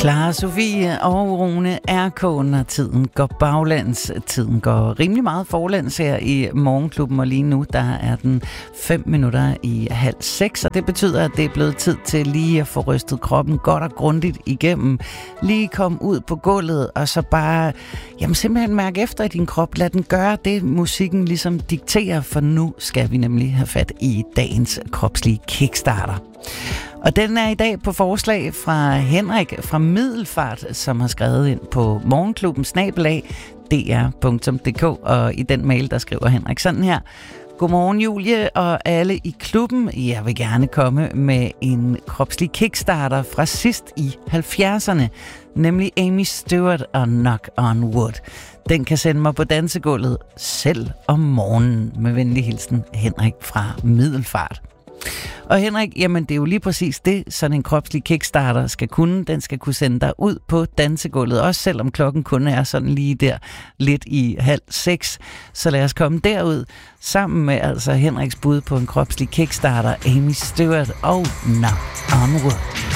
Clara Sofie og Rune RK, når tiden går baglæns. Tiden går rimelig meget forlæns her i Morgenklubben, og lige nu der er den 5:05, og det betyder, at det er blevet tid til lige at få rystet kroppen godt og grundigt igennem. Lige komme ud på gulvet, og så bare simpelthen mærke efter i din krop. Lad den gøre det, musikken ligesom dikterer, for nu skal vi nemlig have fat i dagens kropslige kickstarter. Og den er i dag på forslag fra Henrik fra Middelfart, som har skrevet ind på morgenklubben@dr.dk, og i den mail, der skriver Henrik sådan her: Godmorgen Julie og alle i klubben. Jeg vil gerne komme med en kropslig kickstarter fra sidst i 70'erne, nemlig Amy Stewart og Knock on Wood. Den kan sende mig på dansegulvet selv om morgenen. Med venlig hilsen, Henrik fra Middelfart. Og Henrik, jamen det er jo lige præcis det, sådan en kropslig kickstarter skal kunne. Den skal kunne sende dig ud på dansegulvet, også selvom klokken kun er sådan lige der lidt i 5:30. Så lad os komme derud sammen med altså Henriks bud på en kropslig kickstarter, Amy Stewart og Knock on Wood.